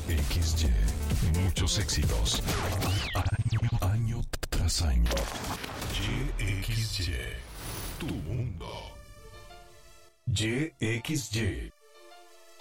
XY, muchos éxitos. Año tras año. YXY, tu mundo. YXY.